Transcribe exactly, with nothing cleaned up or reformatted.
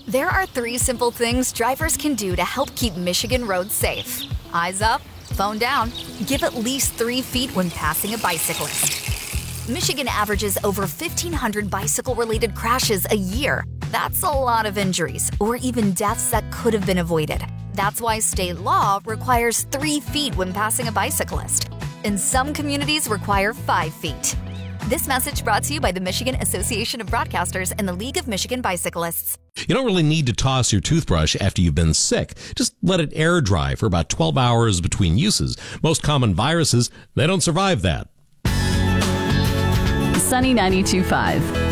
There are three simple things drivers can do to help keep Michigan roads safe. Eyes up, phone down, give at least three feet when passing a bicyclist. Michigan averages over fifteen hundred bicycle-related crashes a year. That's a lot of injuries, or even deaths that could have been avoided. That's why state law requires three feet when passing a bicyclist. And some communities require five feet. This message brought to you by the Michigan Association of Broadcasters and the League of Michigan Bicyclists. You don't really need to toss your toothbrush after you've been sick. Just let it air dry for about twelve hours between uses. Most common viruses, they don't survive that. Sunny ninety-two point five.